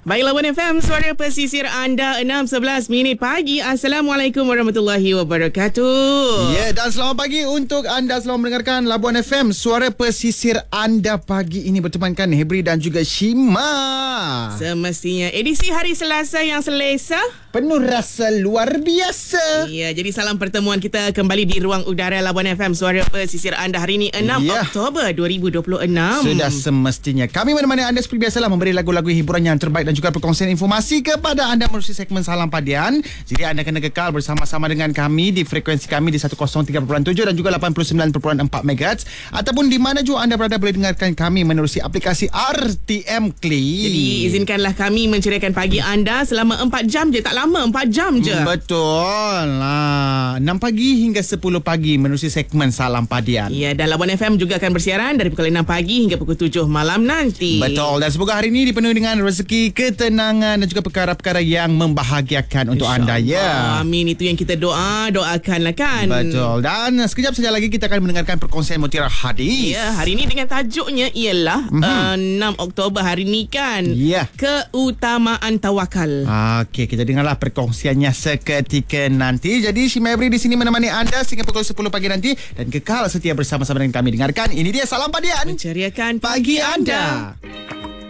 Baiklah, One FM, suara pesisir anda 6:11 minit pagi. Assalamualaikum warahmatullahi wabarakatuh. Ya, dan selamat pagi untuk anda selalu mendengarkan Labuan FM, suara pesisir anda pagi ini bertemankan Hebri dan juga Shima. Semestinya edisi hari Selasa yang selesa, Penuh rasa luar biasa. ya, jadi salam pertemuan kita kembali di ruang udara Labuan FM, suara pesisir anda hari ini 6 Oktober 2026. Sudah semestinya kami menemani anda seperti biasalah, memberi lagu-lagu hiburan yang terbaik dan juga perkongsian informasi kepada anda melalui segmen Salam Padian. Jadi anda kena kekal bersama-sama dengan kami di frekuensi kami di 103.7 dan juga 89.4 MHz, ataupun di mana juga anda berada boleh dengarkan kami menerusi aplikasi RTM Klik. Jadi izinkanlah kami menceriakan pagi anda selama 4 jam je, tak lama, 4 jam je. Betul lah, 6 pagi hingga 10 pagi menerusi segmen Salam Padian. Ya, dan Labuan FM juga akan bersiaran dari pukul 6 pagi hingga pukul 7 malam nanti. Betul, dan semoga hari ini dipenuhi dengan rezeki, ketenangan dan juga perkara-perkara yang membahagiakan untuk anda, ya. Amin, itu yang kita doakanlah kan. Betul, dan sekejap saja lagi kita akan mendengarkan perkongsian mutiara hadis. Ya, hari ini dengan tajuknya ialah 6 Oktober hari ni kan. Ya. Keutamaan tawakal. Okey, kita dengarlah perkongsiannya seketika nanti. Jadi Shima Ebri di sini menemani anda sehingga pukul 10 pagi nanti, dan kekal setia bersama-sama dengan kami. Dengarkan, ini dia Salam Padian, Menceriakan pagi anda.